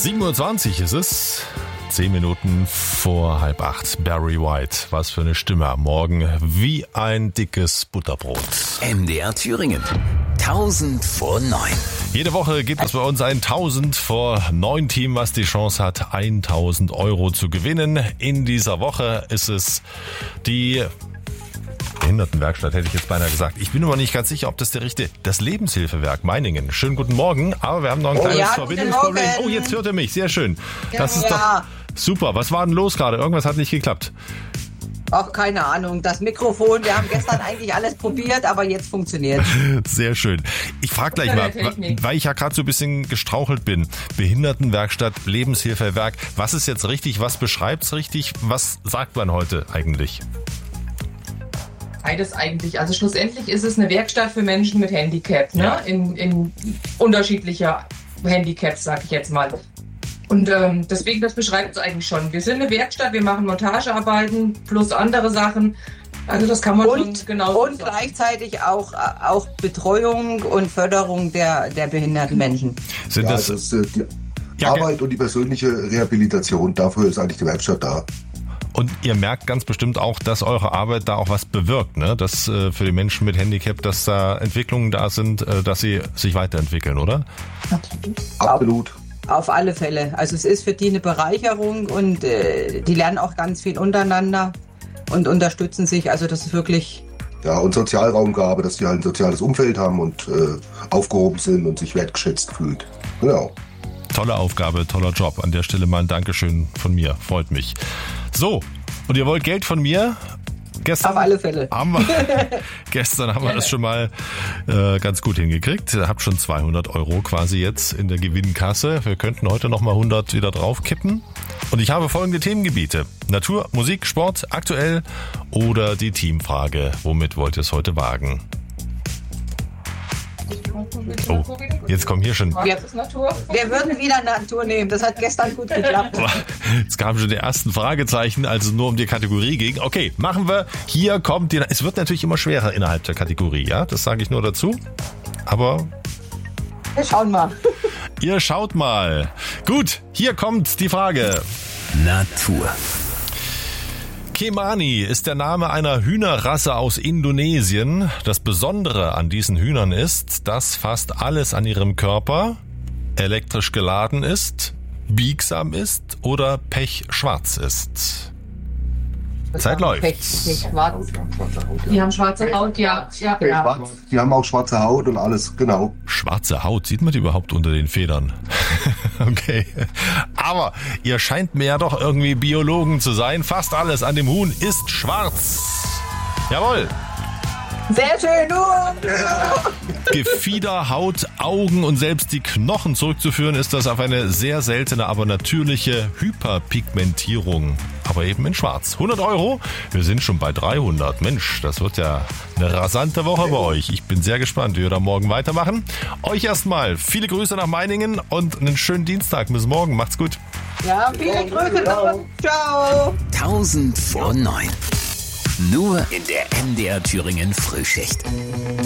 7:20 Uhr ist es. 10 Minuten vor 7:30. Barry White, was für eine Stimme am Morgen. Wie ein dickes Butterbrot. MDR Thüringen. 1000 vor 9. Jede Woche gibt es bei uns ein 1000 vor 9 Team, was die Chance hat, 1000 Euro zu gewinnen. In dieser Woche ist es die Behindertenwerkstatt, hätte ich jetzt beinahe gesagt. Ich bin aber nicht ganz sicher, ob das das Lebenshilfewerk Meiningen. Schönen guten Morgen, aber wir haben noch ein kleines Verbindungsproblem. Oh, jetzt hört ihr mich, sehr schön. Das ist doch super. Was war denn los gerade? Irgendwas hat nicht geklappt. Ach, keine Ahnung. Das Mikrofon, wir haben gestern eigentlich alles probiert, aber jetzt funktioniert. Sehr schön. Ich frage gleich mal, weil ich ja gerade so ein bisschen gestrauchelt bin. Behindertenwerkstatt, Lebenshilfewerk. Was ist jetzt richtig? Was beschreibt's richtig? Was sagt man heute eigentlich? Beides eigentlich. Also schlussendlich ist es eine Werkstatt für Menschen mit Handicap, ne? Ja. In unterschiedlicher Handicaps, sag ich jetzt mal. Und deswegen, das beschreibt es eigentlich schon. Wir sind eine Werkstatt, wir machen Montagearbeiten plus andere Sachen. Also das kann man schon genau und sagen. Gleichzeitig auch Betreuung und Förderung der behinderten Menschen. Sind das die Arbeit und die persönliche Rehabilitation, dafür ist eigentlich die Werkstatt da. Und ihr merkt ganz bestimmt auch, dass eure Arbeit da auch was bewirkt, ne? Dass für die Menschen mit Handicap, dass da Entwicklungen da sind, dass sie sich weiterentwickeln, oder? Absolut. Auf alle Fälle. Also es ist für die eine Bereicherung und die lernen auch ganz viel untereinander und unterstützen sich. Also das ist wirklich... Ja, und Sozialraumgabe, dass die halt ein soziales Umfeld haben und aufgehoben sind und sich wertgeschätzt fühlt. Genau. Tolle Aufgabe, toller Job. An der Stelle mal ein Dankeschön von mir. Freut mich. So, und ihr wollt Geld von mir? Auf alle Fälle. Gestern haben wir das schon mal ganz gut hingekriegt. Ihr habt schon 200 Euro quasi jetzt in der Gewinnkasse. Wir könnten heute nochmal 100 wieder draufkippen. Und ich habe folgende Themengebiete. Natur, Musik, Sport, aktuell oder die Teamfrage. Womit wollt ihr es heute wagen? Oh, jetzt kommen hier schon... Wir würden wieder Natur nehmen. Das hat gestern gut geklappt. Es kamen schon die ersten Fragezeichen, als es nur um die Kategorie ging. Okay, machen wir. Hier kommt die... Es wird natürlich immer schwerer innerhalb der Kategorie, ja? Das sage ich nur dazu. Aber... Wir schauen mal. Ihr schaut mal. Gut, hier kommt die Frage. Natur. Kemani ist der Name einer Hühnerrasse aus Indonesien. Das Besondere an diesen Hühnern ist, dass fast alles an ihrem Körper elektrisch geladen ist, biegsam ist oder pechschwarz ist. Zeit läuft. Die haben schwarze Haut, ja. Die haben auch schwarze Haut und alles, genau. Schwarze Haut, sieht man die überhaupt unter den Federn? Okay. Aber ihr scheint mir ja doch irgendwie Biologen zu sein. Fast alles an dem Huhn ist schwarz. Jawohl. Sehr schön. Gefieder, Haut, Augen und selbst die Knochen zurückzuführen, ist das auf eine sehr seltene, aber natürliche Hyperpigmentierung. Aber eben in schwarz. 100 Euro. Wir sind schon bei 300. Mensch, das wird ja eine rasante Woche bei euch. Ich bin sehr gespannt, wie wir da morgen weitermachen. Euch erstmal viele Grüße nach Meiningen und einen schönen Dienstag. Bis morgen. Macht's gut. Ja, viele Grüße. Ciao. 1000 vor 9. Nur in der MDR Thüringen Frühschicht.